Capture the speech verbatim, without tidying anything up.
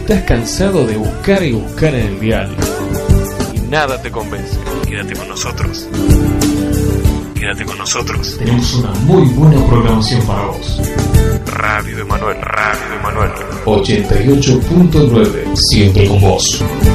estás cansado de buscar y buscar en el dial y nada te convence, quédate con nosotros. Quédate con nosotros. Tenemos una muy buena programación para vos. Radio Emanuel, Radio Emanuel. ochenta y ocho punto nueve, siempre con vos.